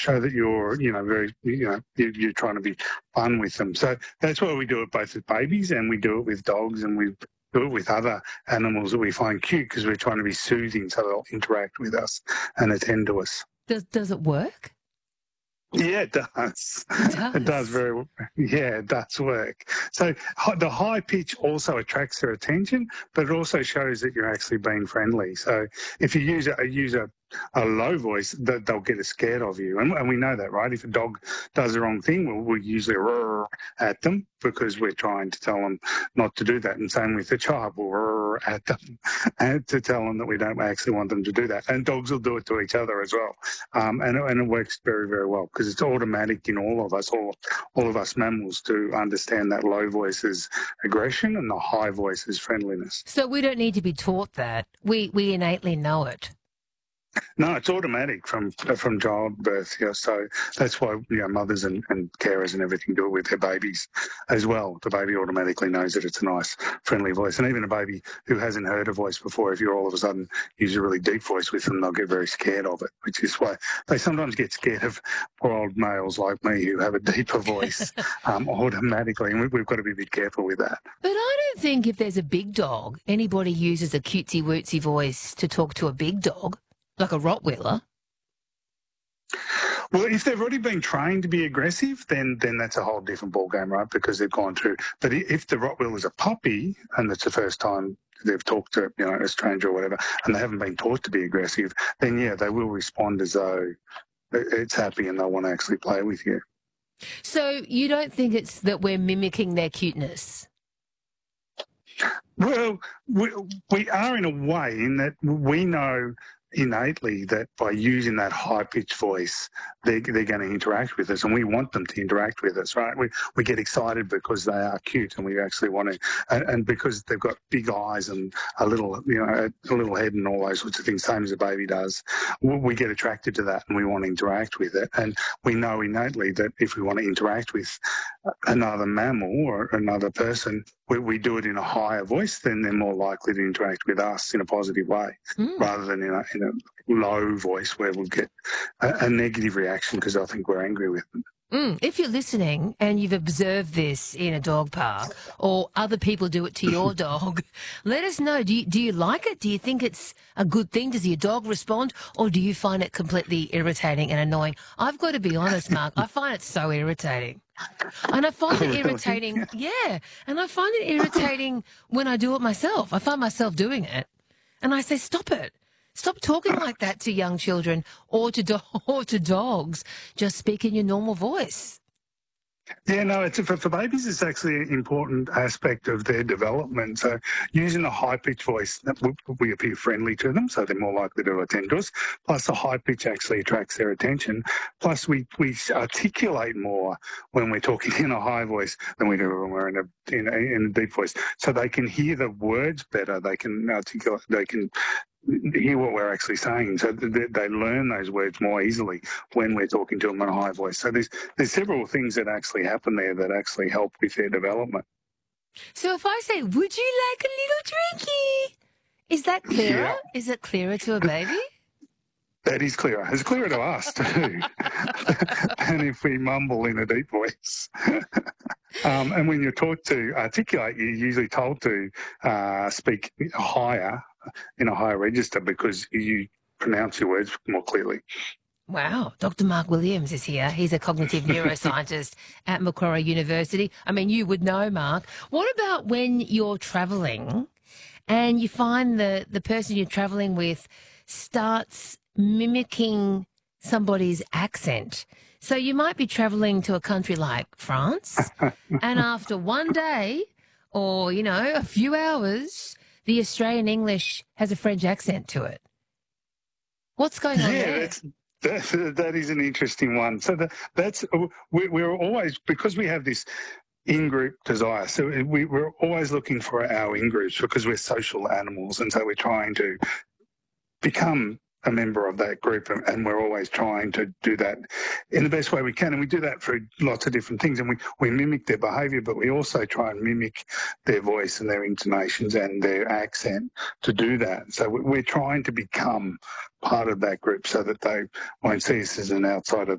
show that you're, you're trying to be fun with them. So that's why we do it both with babies and we do it with dogs and we do it with other animals that we find cute because we're trying to be soothing so they'll interact with us and attend to us. Does it work? Yeah, it does. It does. It does very well. Yeah, it does work. So the high pitch also attracts their attention, but it also shows that you're actually being friendly. So if you use a low voice, they'll get scared of you. And we know that, right? If a dog does the wrong thing, we'll usually roar at them because we're trying to tell them not to do that. And same with the child, we'll roar at them and to tell them that we don't actually want them to do that. And dogs will do it to each other as well. And it works very, very well because it's automatic in all of us, all of us mammals, to understand that low voice is aggression and the high voice is friendliness. So we don't need to be taught that. We innately know it. No, it's automatic from childbirth. Yeah, so that's why mothers and carers and everything do it with their babies as well. The baby automatically knows that it's a nice, friendly voice, and even a baby who hasn't heard a voice before, if you all of a sudden use a really deep voice with them, they'll get very scared of it. Which is why they sometimes get scared of poor old males like me who have a deeper voice automatically, and we've got to be a bit careful with that. But I don't think if there's a big dog, anybody uses a cutesy wootsy voice to talk to a big dog. Like a Rottweiler? Well, if they've already been trained to be aggressive, then that's a whole different ballgame, right? Because they've gone through. But if the Rottweiler is a puppy and it's the first time they've talked to a stranger or whatever, and they haven't been taught to be aggressive, then yeah, they will respond as though it's happy and they'll want to actually play with you. So you don't think it's that we're mimicking their cuteness? Well, we are in a way in that we know innately that by using that high-pitched voice, they're going to interact with us, and we want them to interact with us, right? We get excited because they are cute, and we actually want to, and because they've got big eyes and a little head and all those sorts of things, same as a baby does. We get attracted to that, and we want to interact with it, and we know innately that if we want to interact with another mammal or another person, we do it in a higher voice, then they're more likely to interact with us in a positive way, rather than in a low voice where we'll get a negative reaction because I think we're angry with them. If you're listening and you've observed this in a dog park or other people do it to your dog, let us know. Do you like it? Do you think it's a good thing? Does your dog respond, or do you find it completely irritating and annoying? I've got to be honest, Mark, I find it so irritating. And I find it irritating, yeah, and I find it irritating when I do it myself. I find myself doing it, and I say, stop it. Stop talking like that to young children or to dogs. Just speak in your normal voice. Yeah, no, for babies, it's actually an important aspect of their development. So using a high-pitched voice, we appear friendly to them, so they're more likely to attend to us. Plus, the high pitch actually attracts their attention. Plus, we articulate more when we're talking in a high voice than we do when we're in a deep voice. So they can hear the words better. They can articulate. They can hear what we're actually saying, so they learn those words more easily when we're talking to them in a high voice. So there's several things that actually happen there that actually help with their development. So if I say, would you like a little drinky? Is that clearer? Yeah. Is it clearer to a baby? That is clearer. It's clearer to us too than if we mumble in a deep voice. And when you're taught to articulate, you're usually told to speak higher, in a higher register, because you pronounce your words more clearly. Wow. Dr. Mark Williams is here. He's a cognitive neuroscientist at Macquarie University. I mean, you would know, Mark. What about when you're travelling and you find the person you're travelling with starts mimicking somebody's accent? So you might be travelling to a country like France, and after one day or, a few hours, the Australian English has a French accent to it. What's going on there? That is an interesting one. So we're always, because we have this in-group desire, so we're always looking for our in-groups because we're social animals, and so we're trying to become a member of that group, and we're always trying to do that in the best way we can. And we do that for lots of different things, and we mimic their behaviour, but we also try and mimic their voice and their intonations and their accent to do that. So we're trying to become part of that group so that they won't see us as an outsider.